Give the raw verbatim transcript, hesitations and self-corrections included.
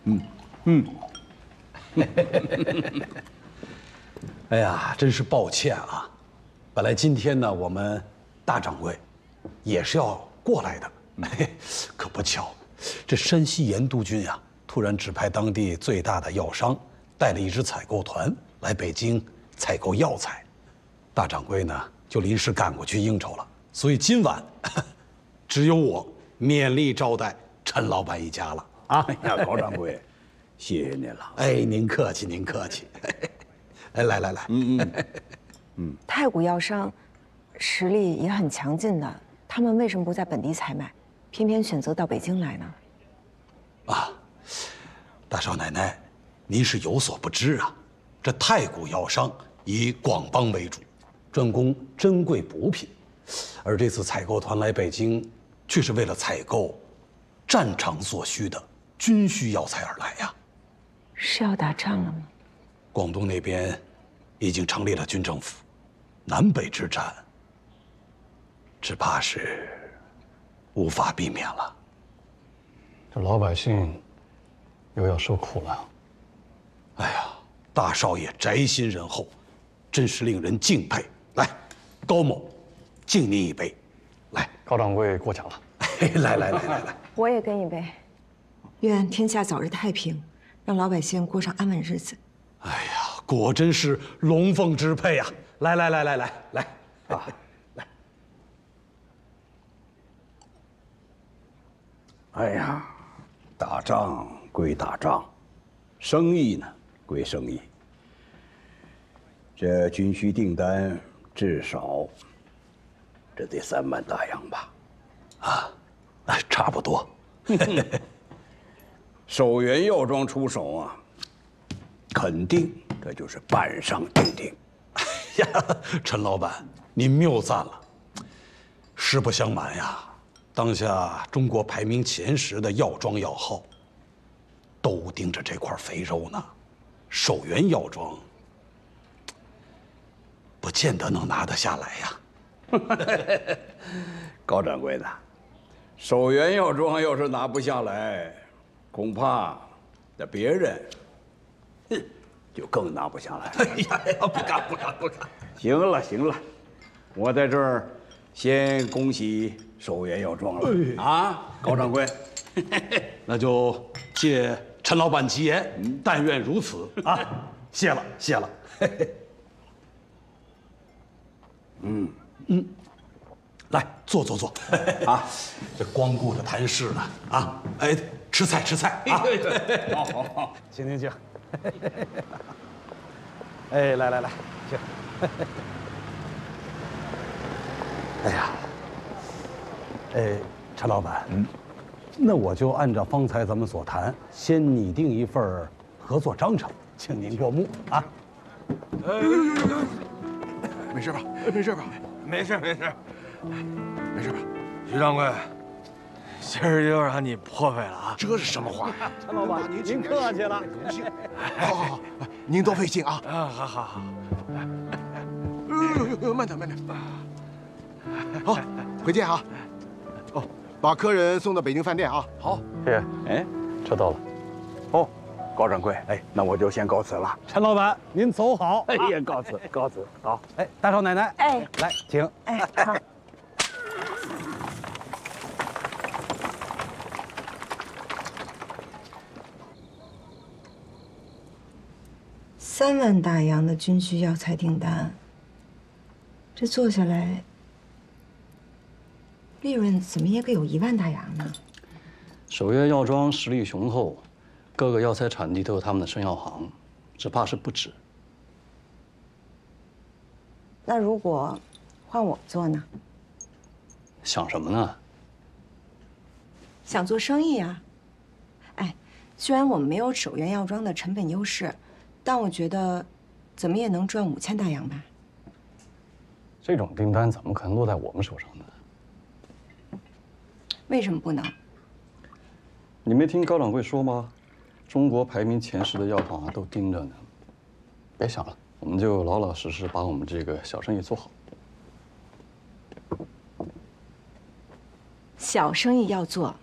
嗯嗯。哎呀，真是抱歉啊！本来今天呢，我们大掌柜也是要过来的，可不巧，这山西盐督军呀，突然指派当地最大的药商带了一支采购团来北京采购药材，大掌柜呢就临时赶过去应酬了，所以今晚只有我勉力招待陈老板一家了啊！ 哎呀，高掌柜，谢谢您了。 哎，您客气，您客气。哎，来来来， 嗯嗯嗯。 太谷药商实力也很强劲的，他们为什么不在本地采买，偏偏选择到北京来呢？ 啊，大少奶奶，您是有所不知啊，这太谷药商以广帮为主，专供珍贵补品，而这次采购团来北京，却是为了采购战场所需的军需药材而来呀。 是要打仗了吗？ 广东那边已经成立了军政府，南北之战只怕是无法避免了。 这老百姓又要受苦了。 哎呀，大少爷宅心仁厚，真是令人敬佩。来，高某，敬您一杯。来， 高掌柜过奖了。 来来来来来， 我也跟一杯。愿天下早日太平，让老百姓过上安稳日子。 哎呀，果真是龙凤之配呀！来来来来来来啊，来！ 哎呀，打仗归打仗，生意呢归生意。这军需订单至少这得三万大洋吧？ 啊，哎，差不多。 守元药庄出手啊，肯定这就是板上钉钉。 哎呀，陈老板，您谬赞了。实不相瞒呀，当下中国排名前十的药庄药号，都盯着这块肥肉呢。守元药庄不见得能拿得下来呀。 高掌柜的，守元药庄要是拿不下来，恐怕那别人，哼，就更拿不下来。 哎呀呀，不敢不敢不敢！ 行了行了，我在这儿先恭喜守元药庄了啊，高掌柜。 那就借陈老板吉言，但愿如此啊！谢了谢了。嗯嗯，来坐坐坐啊！这光顾着谈事呢啊！哎，吃菜吃菜啊！ 好好好， 请请请。哎，来来来，请。哎呀，哎，陈老板，嗯，那我就按照方才咱们所谈，先拟定一份合作章程，请您过目啊。 哎，没事吧？没事吧？ 没事没事，没事吧？徐掌柜，今儿又让你破费了啊！ 这是什么话？ 陈老板，您客气了。 好好好，您多费心啊！ 啊，好好好。 呦呦呦，慢点慢点。好，回见啊！哦，把客人送到北京饭店啊！ 好，谢谢。 哎， 车到了。 哦，高掌柜，哎，那我就先告辞了。 陈老板，您走好。 哎呀，告辞告辞，好。 哎，大少奶奶， 哎， 来，请。 哎，好。三万大洋的军需药材订单，这做下来，利润怎么也得有一万大洋呢？ 守元药庄实力雄厚，各个药材产地都有他们的生药行，只怕是不止。 那如果换我做呢？ 想什么呢？ 想做生意啊！哎，虽然我们没有守元药庄的成本优势，但我觉得，怎么也能赚五千大洋吧。 这种订单怎么可能落在我们手上呢？ 为什么不能？ 你没听高掌柜说吗？中国排名前十的药房啊都盯着呢。别想了，我们就老老实实把我们这个小生意做好。 小生意要做，